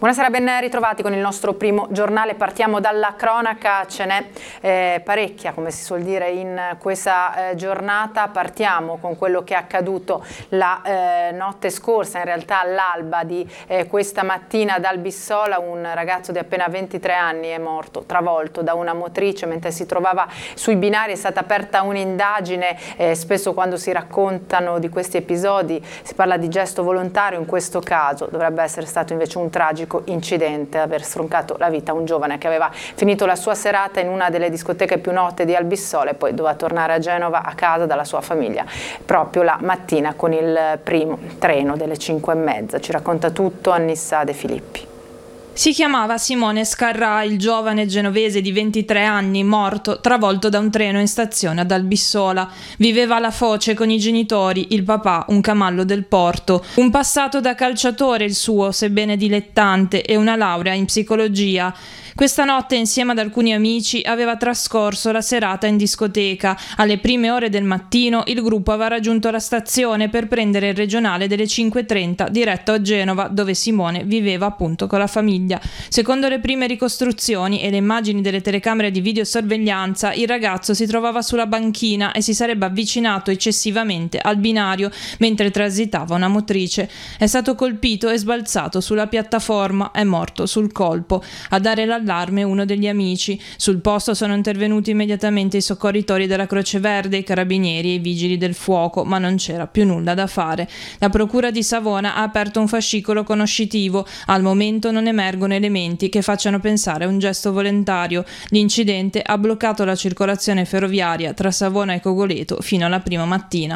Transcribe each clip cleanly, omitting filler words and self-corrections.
Buonasera, ben ritrovati con il nostro primo giornale. Partiamo dalla cronaca, ce n'è parecchia, come si suol dire, in questa giornata. Partiamo con quello che è accaduto la notte scorsa, in realtà all'alba di questa mattina ad Albissola. Un ragazzo di appena 23 anni è morto, travolto da una motrice mentre si trovava sui binari. È stata aperta un'indagine, spesso quando si raccontano di questi episodi si parla di gesto volontario, in questo caso dovrebbe essere stato invece un tragico incidente, aver stroncato la vita a un giovane che aveva finito la sua serata in una delle discoteche più note di Albissola e poi doveva tornare a Genova a casa dalla sua famiglia proprio la mattina con il primo treno delle 5:30. Ci racconta tutto Annissa De Filippi. Si chiamava Simone Scarrà, il giovane genovese di 23 anni, morto, travolto da un treno in stazione ad Albissola. Viveva alla foce con i genitori, il papà, un camallo del porto. Un passato da calciatore il suo, sebbene dilettante, e una laurea in psicologia. Questa notte, insieme ad alcuni amici, aveva trascorso la serata in discoteca. Alle prime ore del mattino il gruppo aveva raggiunto la stazione per prendere il regionale delle 5:30 diretto a Genova, dove Simone viveva appunto con la famiglia. Secondo le prime ricostruzioni e le immagini delle telecamere di videosorveglianza, il ragazzo si trovava sulla banchina e si sarebbe avvicinato eccessivamente al binario mentre transitava una motrice. È stato colpito e sbalzato sulla piattaforma, è morto sul colpo. A dare l'allarme uno degli amici. Sul posto sono intervenuti immediatamente i soccorritori della Croce Verde, i carabinieri e i vigili del fuoco, ma non c'era più nulla da fare. La procura di Savona ha aperto un fascicolo conoscitivo. Al momento non emergono elementi che facciano pensare a un gesto volontario. L'incidente ha bloccato la circolazione ferroviaria tra Savona e Cogoleto fino alla prima mattina.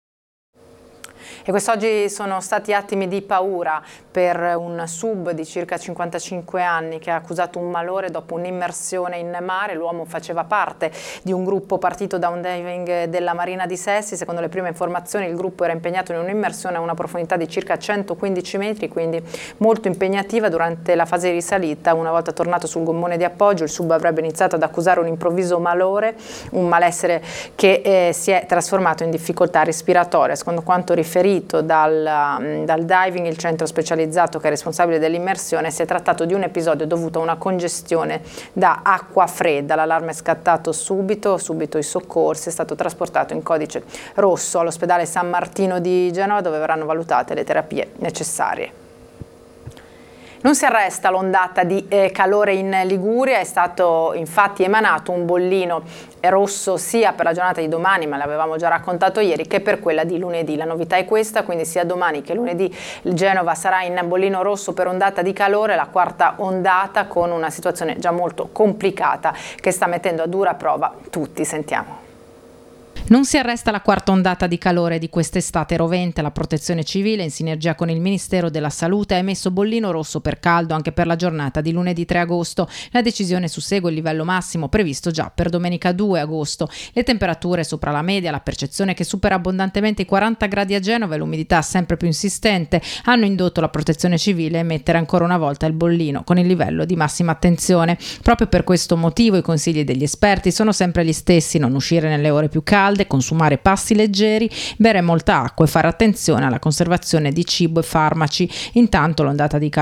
E quest'oggi sono stati attimi di paura per un sub di circa 55 anni che ha accusato un malore dopo un'immersione in mare. L'uomo faceva parte di un gruppo partito da un diving della Marina di Sessi. Secondo le prime informazioni il gruppo era impegnato in un'immersione a una profondità di circa 115 metri, quindi molto impegnativa. Durante la fase di risalita, una volta tornato sul gommone di appoggio, il sub avrebbe iniziato ad accusare un improvviso malore, un malessere che si è trasformato in difficoltà respiratoria. Secondo quanto riferito dal diving, il centro specializzato che è responsabile dell'immersione, si è trattato di un episodio dovuto a una congestione da acqua fredda. L'allarme è scattato subito i soccorsi, è stato trasportato in codice rosso all'ospedale San Martino di Genova, dove verranno valutate le terapie necessarie. Non si arresta l'ondata di calore in Liguria, è stato infatti emanato un bollino rosso sia per la giornata di domani, ma l'avevamo già raccontato ieri, che per quella di lunedì. La novità è questa, quindi sia domani che lunedì Genova sarà in bollino rosso per ondata di calore, la quarta ondata, con una situazione già molto complicata che sta mettendo a dura prova tutti. Sentiamo. Non si arresta la quarta ondata di calore di quest'estate rovente. La Protezione Civile, in sinergia con il Ministero della Salute, ha emesso bollino rosso per caldo anche per la giornata di lunedì 3 agosto. La decisione sussegue il livello massimo previsto già per domenica 2 agosto. Le temperature sopra la media, la percezione che supera abbondantemente i 40 gradi a Genova e l'umidità sempre più insistente hanno indotto la Protezione Civile a emettere ancora una volta il bollino con il livello di massima attenzione. Proprio per questo motivo i consigli degli esperti sono sempre gli stessi: non uscire nelle ore più calde, consumare pasti leggeri, bere molta acqua e fare attenzione alla conservazione di cibo e farmaci. Intanto l'ondata di calore